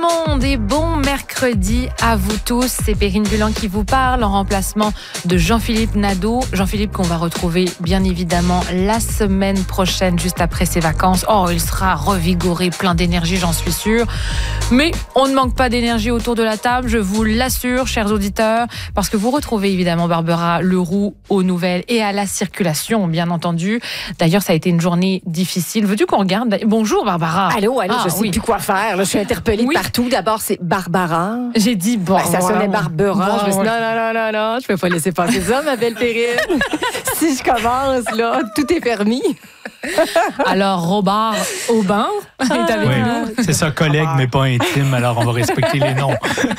monde et bon mercredi à vous tous. C'est Perrine Bulan qui vous parle en remplacement de Jean-Philippe Nadeau. Jean-Philippe qu'on va retrouver bien évidemment la semaine prochaine juste après ses vacances. Oh, il sera revigoré, plein d'énergie, j'en suis sûre. Mais on ne manque pas d'énergie autour de la table, je vous l'assure, chers auditeurs, parce que vous retrouvez évidemment Barbara Leroux aux nouvelles et à la circulation, bien entendu. D'ailleurs, ça a été une journée difficile. Veux-tu qu'on regarde? Bonjour Barbara. Allô, je sais plus quoi faire. Là, je suis interpellée partout. D'abord, c'est Barbara. J'ai dit bon. Ça sonnait Barbara. Je me suis dit non, je peux pas laisser passer ça, ma belle Perrine. Si je commence, là, tout est permis. Alors, Robert Aubin est avec nous. C'est ça, collègue, mais pas intime, alors on va respecter les noms.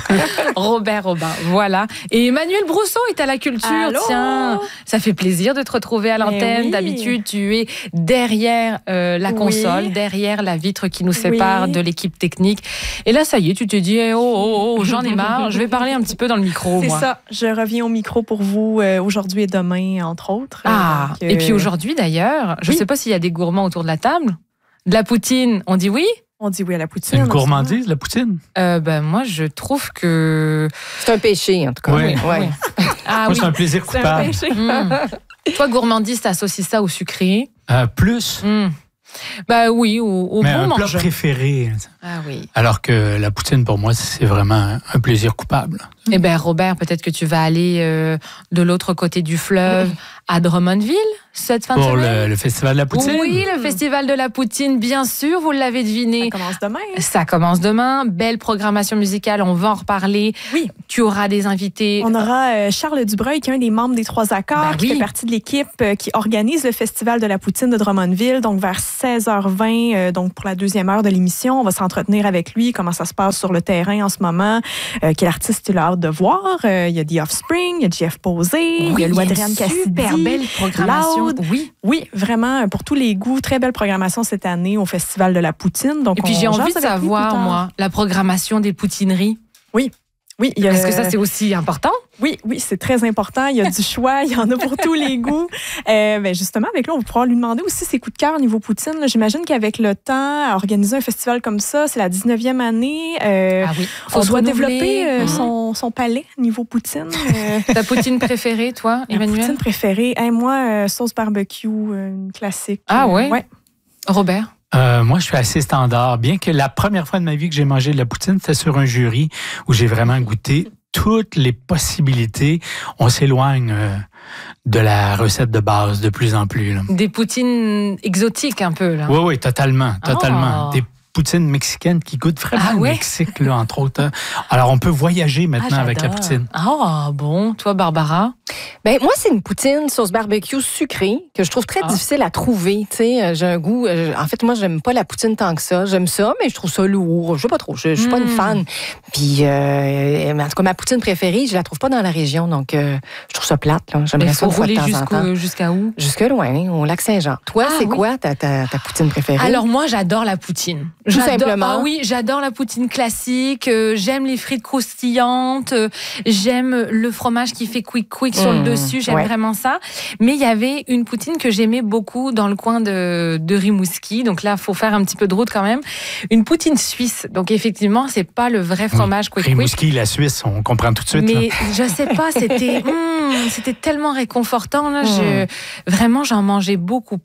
Robert Aubin, voilà. Et Emmanuel Brousseau est à la culture. Allô? Tiens, ça fait plaisir de te retrouver à l'antenne. Oui. D'habitude, tu es derrière la console, derrière la vitre qui nous sépare de l'équipe technique. Et là, ça y est, tu te dis, j'en ai marre, je vais parler un petit peu dans le micro, C'est moi. ça, je reviens au micro pour vous aujourd'hui et demain, entre autres. Et puis aujourd'hui, d'ailleurs, je ne sais pas s'il y a des gourmands autour de la table. De la poutine, on dit oui? On dit oui à la poutine. C'est une gourmandise, la poutine? Moi, je trouve que... C'est un péché, en tout cas. Oui. Ah, Moi, c'est un plaisir C'est un coupable. péché. Toi, gourmandise, t'associes ça au sucré? Plus, Bah oui, au mais bon un plat mangeur. préféré. Ah oui. Alors que la poutine, pour moi, c'est vraiment un plaisir coupable. Eh bien, Robert, peut-être que tu vas aller de l'autre côté du fleuve, à Drummondville, cette fin de Pour semaine. le festival de la poutine? Oui, le festival de la poutine, bien sûr, vous l'avez deviné. Ça commence demain. Ça commence demain. Belle programmation musicale, on va en reparler. Oui. Tu auras des invités. On aura Charles Dubreuil, qui est un des membres des Trois Accords, qui fait partie de l'équipe qui organise le festival de la poutine de Drummondville. Donc, vers 16h20, donc pour la deuxième heure de l'émission, on va s'entretenir avec lui, comment ça se passe sur le terrain en ce moment, quel artiste il a hâte de voir. Il y a The Offspring, il y a Jeff Posé, il y a Louis-Adrienne Cassidy. Super belle programmation. Loud. Oui. Oui, vraiment, pour tous les goûts, très belle programmation cette année au Festival de la poutine. Donc, Et puis j'ai on envie jase de avec lui plus savoir, tard. moi, la programmation des poutineries. Oui, Est-ce que ça, c'est aussi important? Oui, c'est très important. Il y a du choix, il y en a pour tous les goûts. Justement, avec lui, on va pouvoir lui demander aussi ses coups de cœur niveau poutine. Là, j'imagine qu'avec le temps, à organiser un festival comme ça, c'est la 19e année. Faut on se doit renouveler. développer son palais niveau poutine. Ta poutine préférée, toi, Ma Emmanuel? poutine préférée, moi, sauce barbecue, une classique. Ah ouais? Ouais. Robert? Moi, je suis assez standard. Bien que la première fois de ma vie que j'ai mangé de la poutine, c'était sur un jury où j'ai vraiment goûté toutes les possibilités. On s'éloigne de la recette de base de plus en plus. Là. Des poutines exotiques un peu, là. Oui, totalement. Oh. Des poutines mexicaines qui goûtent vraiment Ah ouais? le Mexique, là, entre autres. Alors, on peut voyager maintenant avec la poutine. Ah bon, toi, Barbara? Ben moi, c'est une poutine sauce barbecue sucrée que je trouve très difficile à trouver. Tu sais, j'ai un goût. En fait, moi, j'aime pas la poutine tant que ça. J'aime ça, mais je trouve ça lourd. Je sais pas trop. Je suis pas une fan. Puis, en tout cas, ma poutine préférée, je la trouve pas dans la région, donc je trouve ça plate. Là. J'aimerais ça une fois de temps en temps. Jusqu'à où? Jusque loin, au lac Saint-Jean. Toi, c'est quoi ta poutine préférée? Alors moi, j'adore la poutine. Tout simplement. Ah oui, j'adore la poutine classique. J'aime les frites croustillantes. J'aime le fromage qui fait quick sur le dessus. J'aime vraiment ça. Mais il y avait une poutine que j'aimais beaucoup dans le coin de Rimouski. Donc là, faut faire un petit peu de route quand même. Une poutine suisse. Donc effectivement, c'est pas le vrai fromage quick. Rimouski, la Suisse, on comprend tout de suite. Mais là. je sais pas, c'était tellement réconfortant. Là. Vraiment, j'en mangeais beaucoup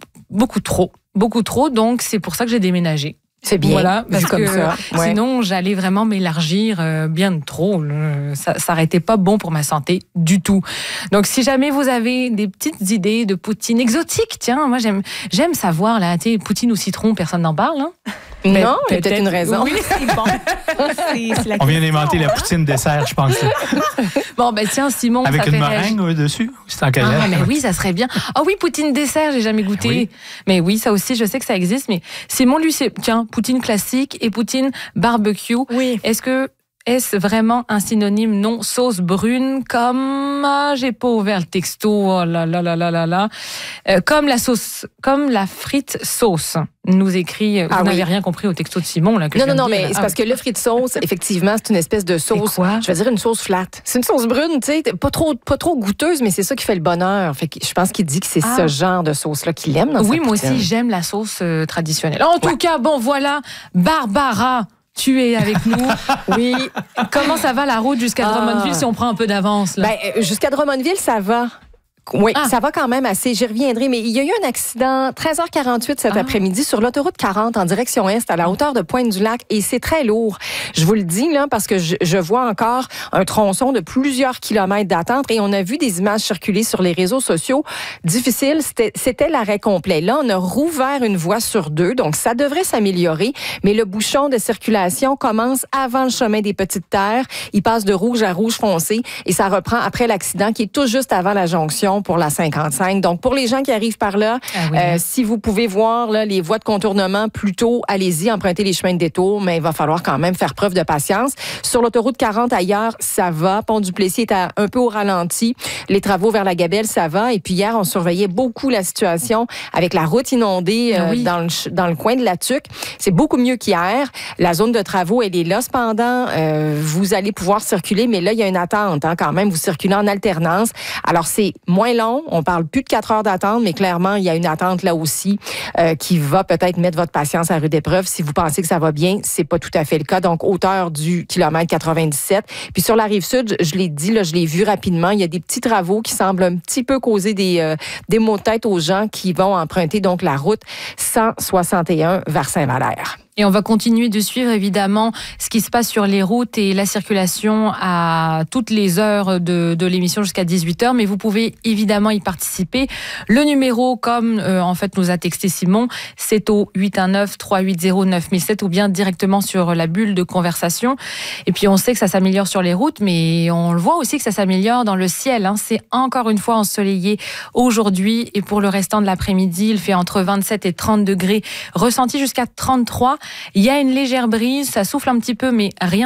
trop. Donc c'est pour ça que j'ai déménagé. C'est bien. Voilà, parce comme que ça. Ouais. sinon, j'allais vraiment m'élargir bien de trop. Ça n'aurait pas bon pour ma santé du tout. Donc, si jamais vous avez des petites idées de poutine exotique, tiens, moi, j'aime savoir, là, tu sais, poutine au citron, personne n'en parle, hein? Mais non, il y a peut-être une raison. Oui, c'est bon. C'est la On vient question. d'inventer la poutine dessert, je pense. Bon, ben tiens, Simon, Avec ça une fait réagir. meringue dessus? C'est en caillette. Ah, mais oui, ça serait bien. Ah oui, poutine dessert, j'ai jamais goûté. Oui. Mais oui, ça aussi, je sais que ça existe. Mais Simon, lui, c'est, tiens, poutine classique et poutine barbecue. Oui. Est-ce vraiment un synonyme? Non, sauce brune, comme... Ah, j'ai pas ouvert le texto. Oh là là là là là là. Comme la frite sauce, nous écrit... Vous n'avez rien compris au texto de Simon, là, que je viens de Non, dire, mais là. c'est parce que le frit de sauce, effectivement, c'est une espèce de sauce. quoi? Je vais dire une sauce flat. C'est une sauce brune, tu sais, pas trop goûteuse, mais c'est ça qui fait le bonheur. Fait que je pense qu'il dit que c'est ce genre de sauce-là qu'il aime dans sa Oui, moi poutine. aussi, j'aime la sauce traditionnelle. En tout cas, bon, voilà, Barbara, tu es avec nous. Oui. Comment ça va la route jusqu'à Drummondville si on prend un peu d'avance? Là? Jusqu'à Drummondville, ça va. Oui, ça va quand même assez. J'y reviendrai, mais il y a eu un accident 13h48 cet après-midi sur l'autoroute 40 en direction est à la hauteur de Pointe-du-Lac et c'est très lourd. Je vous le dis là parce que je vois encore un tronçon de plusieurs kilomètres d'attente et on a vu des images circuler sur les réseaux sociaux. Difficile, c'était l'arrêt complet. Là, on a rouvert une voie sur 2, donc ça devrait s'améliorer, mais le bouchon de circulation commence avant le chemin des Petites Terres. Il passe de rouge à rouge foncé et ça reprend après l'accident qui est tout juste avant la jonction pour la 55. Donc, pour les gens qui arrivent par là, si vous pouvez voir là, les voies de contournement plus tôt, allez-y, empruntez les chemins de détour, mais il va falloir quand même faire preuve de patience. Sur l'autoroute 40 ailleurs, ça va. Pont-du-Plessis est un peu au ralenti. Les travaux vers la Gabelle, ça va. Et puis hier, on surveillait beaucoup la situation avec la route inondée dans le coin de la Tuque. C'est beaucoup mieux qu'hier. La zone de travaux, elle est là. Cependant, vous allez pouvoir circuler, mais là, il y a une attente quand même. Vous circulez en alternance. Alors, c'est moins long. On parle plus de 4 heures d'attente, mais clairement, il y a une attente là aussi qui va peut-être mettre votre patience à rude épreuve. Si vous pensez que ça va bien, c'est pas tout à fait le cas. Donc, hauteur du kilomètre 97. Puis sur la rive sud, je l'ai dit, là, je l'ai vu rapidement, il y a des petits travaux qui semblent un petit peu causer des maux de tête aux gens qui vont emprunter donc la route 161 vers Saint-Valère. Et on va continuer de suivre évidemment ce qui se passe sur les routes et la circulation à toutes les heures de l'émission jusqu'à 18h. Mais vous pouvez évidemment y participer. Le numéro, comme en fait nous a texté Simon, c'est au 819-380-9007 ou bien directement sur la bulle de conversation. Et puis on sait que ça s'améliore sur les routes, mais on le voit aussi que ça s'améliore dans le ciel. C'est encore une fois ensoleillé aujourd'hui et pour le restant de l'après-midi, il fait entre 27 et 30 degrés, ressenti jusqu'à 33. Il y a une légère brise, ça souffle un petit peu, mais rien